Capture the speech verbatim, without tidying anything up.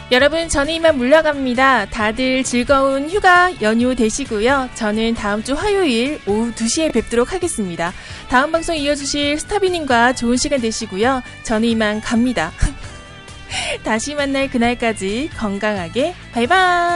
여러분, 저는 이만 물러갑니다. 다들 즐거운 휴가 연휴 되시고요. 저는 다음 주 화요일 오후 두 시에 뵙도록 하겠습니다. 다음 방송 이어주실 스타비님과 좋은 시간 되시고요. 저는 이만 갑니다. 다시 만날 그날까지 건강하게 바이바이.